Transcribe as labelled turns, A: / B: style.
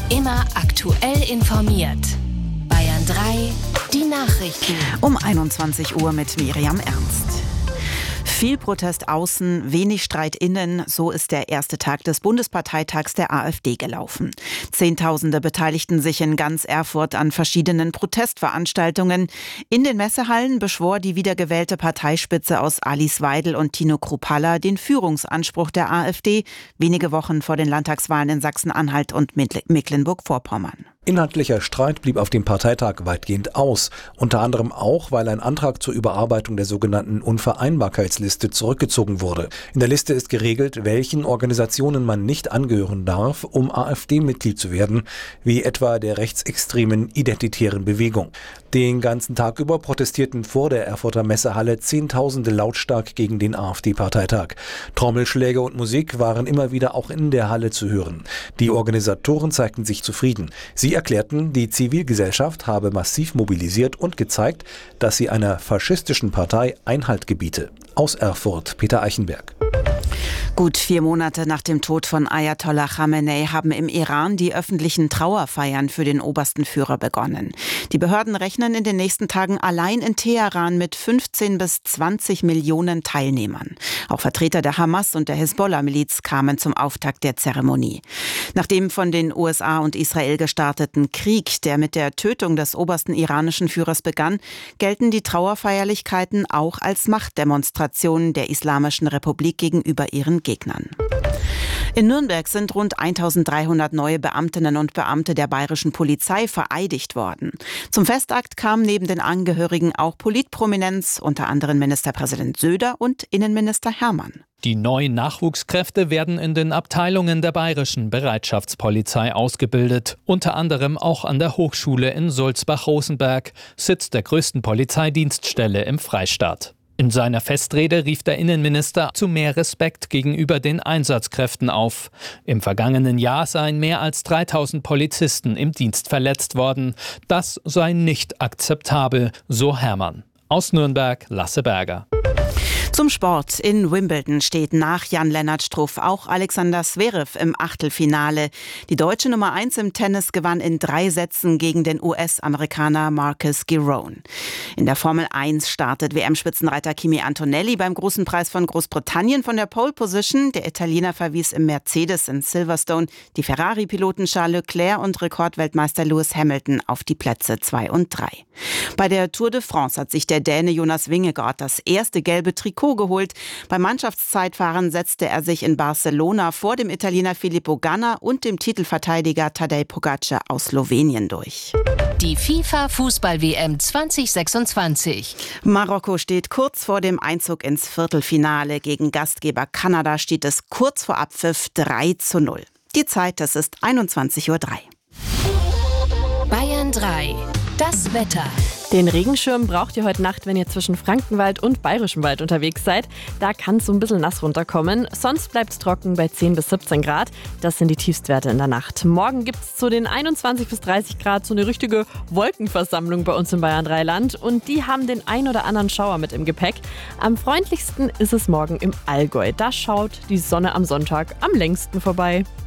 A: Immer aktuell informiert. Bayern 3, die Nachrichten.
B: Um 21 Uhr mit Miriam Ernst. Viel Protest außen, wenig Streit innen, so ist der erste Tag des Bundesparteitags der AfD gelaufen. Zehntausende beteiligten sich in ganz Erfurt an verschiedenen Protestveranstaltungen. In den Messehallen beschwor die wiedergewählte Parteispitze aus Alice Weidel und Tino Kruppalla den Führungsanspruch der AfD, wenige Wochen vor den Landtagswahlen in Sachsen-Anhalt und Mecklenburg-Vorpommern.
C: Inhaltlicher Streit blieb auf dem Parteitag weitgehend aus, unter anderem auch, weil ein Antrag zur Überarbeitung der sogenannten Unvereinbarkeitsliste zurückgezogen wurde. In der Liste ist geregelt, welchen Organisationen man nicht angehören darf, um AfD-Mitglied zu werden, wie etwa der rechtsextremen Identitären Bewegung. Den ganzen Tag über protestierten vor der Erfurter Messehalle Zehntausende lautstark gegen den AfD-Parteitag. Trommelschläge und Musik waren immer wieder auch in der Halle zu hören. Die Organisatoren zeigten sich zufrieden. Sie erklärten, die Zivilgesellschaft habe massiv mobilisiert und gezeigt, dass sie einer faschistischen Partei Einhalt gebiete. Aus Erfurt, Peter Eichenberg.
B: Gut 4 Monate nach dem Tod von Ayatollah Khamenei haben im Iran die öffentlichen Trauerfeiern für den obersten Führer begonnen. Die Behörden rechnen in den nächsten Tagen allein in Teheran mit 15 bis 20 Millionen Teilnehmern. Auch Vertreter der Hamas und der Hisbollah-Miliz kamen zum Auftakt der Zeremonie. Nach dem von den USA und Israel gestarteten Krieg, der mit der Tötung des obersten iranischen Führers begann, gelten die Trauerfeierlichkeiten auch als Machtdemonstrationen der Islamischen Republik gegenüber ihren Gegnern. In Nürnberg sind rund 1300 neue Beamtinnen und Beamte der bayerischen Polizei vereidigt worden. Zum Festakt kam neben den Angehörigen auch Politprominenz, unter anderem Ministerpräsident Söder und Innenminister Hermann.
D: Die neuen Nachwuchskräfte werden in den Abteilungen der bayerischen Bereitschaftspolizei ausgebildet. Unter anderem auch an der Hochschule in Sulzbach-Rosenberg, Sitz der größten Polizeidienststelle im Freistaat. In seiner Festrede rief der Innenminister zu mehr Respekt gegenüber den Einsatzkräften auf. Im vergangenen Jahr seien mehr als 3000 Polizisten im Dienst verletzt worden. Das sei nicht akzeptabel, so Hermann. Aus Nürnberg, Lasse Berger.
B: Zum Sport. In Wimbledon steht nach Jan-Lennart Struff auch Alexander Zverev im Achtelfinale. Die deutsche Nummer 1 im Tennis gewann in 3 Sätzen gegen den US-Amerikaner Marcus Giron. In der Formel 1 startet WM-Spitzenreiter Kimi Antonelli beim Großen Preis von Großbritannien von der Pole Position. Der Italiener verwies im Mercedes in Silverstone die Ferrari-Piloten Charles Leclerc und Rekordweltmeister Lewis Hamilton auf die Plätze 2 und 3. Bei der Tour de France hat sich der Däne Jonas Vingegaard das erste gelbe Trikot geholt. Beim Mannschaftszeitfahren setzte er sich in Barcelona vor dem Italiener Filippo Ganna und dem Titelverteidiger Tadej Pogacar aus Slowenien durch.
A: Die FIFA-Fußball-WM 2026.
B: Marokko steht kurz vor dem Einzug ins Viertelfinale. Gegen Gastgeber Kanada steht es kurz vor Abpfiff 3:0. Die Zeit, das ist 21:03 Uhr.
A: Bayern 3. Das Wetter.
E: Den Regenschirm braucht ihr heute Nacht, wenn ihr zwischen Frankenwald und Bayerischem Wald unterwegs seid. Da kann es so ein bisschen nass runterkommen. Sonst bleibt es trocken bei 10 bis 17 Grad. Das sind die Tiefstwerte in der Nacht. Morgen gibt es zu den 21 bis 30 Grad so eine richtige Wolkenversammlung bei uns im Bayern 3 Land. Und die haben den ein oder anderen Schauer mit im Gepäck. Am freundlichsten ist es morgen im Allgäu. Da schaut die Sonne am Sonntag am längsten vorbei.